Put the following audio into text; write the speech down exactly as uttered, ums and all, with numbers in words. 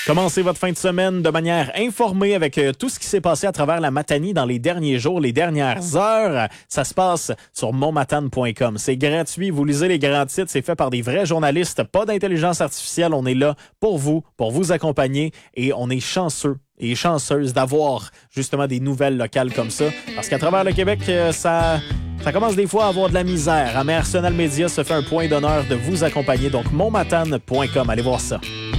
Commencez votre fin de semaine de manière informée avec euh, tout ce qui s'est passé à travers la Matanie dans les derniers jours, les dernières heures. Ça se passe sur montmatane point com. C'est gratuit. Vous lisez les grands titres. C'est fait par des vrais journalistes. Pas d'intelligence artificielle. On est là pour vous, pour vous accompagner. Et on est chanceux et chanceuse d'avoir justement des nouvelles locales comme ça. Parce qu'à travers le Québec, euh, ça... Ça commence des fois à avoir de la misère. Mais Arsenal Media se fait un point d'honneur de vous accompagner. Donc, montmatane point com. Allez voir ça.